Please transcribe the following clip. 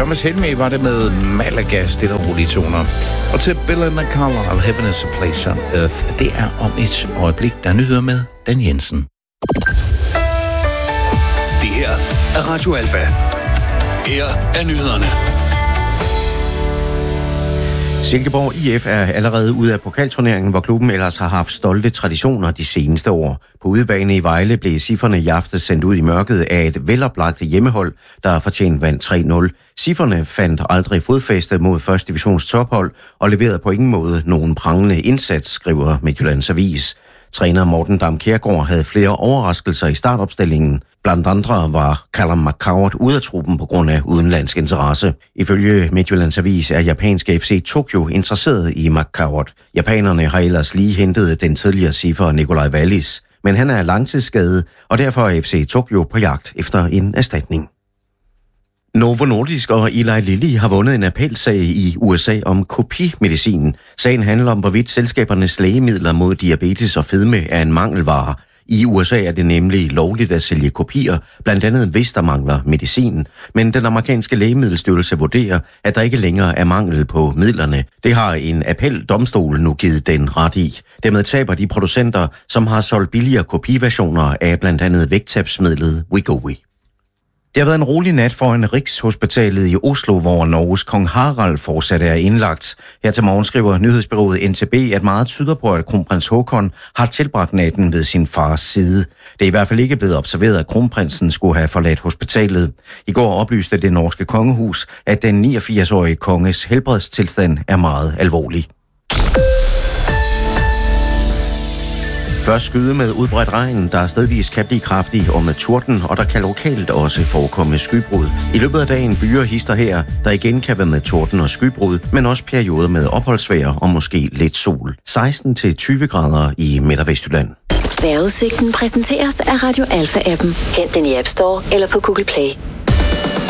Thomas Helmig var det med Malaga, stille og rolige toner. Og til Bill and Carlisle, Heaven is a Place on Earth. Det er om et øjeblik, der nyheder med Dan Jensen. Det her er Radio Alfa. Her er nyhederne. Silkeborg IF er allerede ude af pokalturneringen, hvor klubben ellers har haft stolte traditioner de seneste år. På udebane i Vejle blev Sifferne i aftes sendt ud i mørket af et veloplagt hjemmehold, der fortjent vandt 3-0. Sifferne fandt aldrig fodfæste mod første divisions tophold og leverede på ingen måde nogen prangende indsats, skriver Midtjyllands Avis. Træner Morten Dam Kjærgaard havde flere overraskelser i startopstillingen. Blandt andre var Callum McCoward ude af truppen på grund af udenlandsk interesse. Ifølge Midtjyllands Avis er japanske FC Tokyo interesseret i McCoward. Japanerne har ellers lige hentet den tidligere ciffer Nikolaj Wallis, men han er langtidsskadet, og derfor er FC Tokyo på jagt efter en erstatning. Novo Nordisk og Eli Lilly har vundet en appelsag i USA om kopimedicin. Sagen handler om, hvorvidt selskabernes lægemidler mod diabetes og fedme er en mangelvare. I USA er det nemlig lovligt at sælge kopier, blandt andet hvis der mangler medicin. Men den amerikanske lægemiddelstyrelse vurderer, at der ikke længere er mangel på midlerne. Det har en appeldomstol nu givet den ret i. Dermed taber de producenter, som har solgt billigere kopiversioner af blandt andet vægttabsmidlet Wegovy. Det har været en rolig nat foran Rigshospitalet i Oslo, hvor Norges kong Harald fortsat er indlagt. Her til morgen skriver nyhedsbureauet NTB, at meget tyder på, at kronprins Haakon har tilbragt natten ved sin fars side. Det er i hvert fald ikke blevet observeret, at kronprinsen skulle have forladt hospitalet. I går oplyste det norske kongehus, at den 89-årige konges helbredstilstand er meget alvorlig. Først skyde med udbredt regn, der er stedvis kan blive kraftig og med torden, og der kan lokalt også forekomme skybrud. I løbet af dagen byer hister her, der igen kan være med torden og skybrud, men også perioder med opholdsvejr og måske lidt sol. 16-20 grader i Midt- og Vestjylland. Vejrudsigten præsenteres af Radio Alfa-appen. Hent den i App Store eller på Google Play.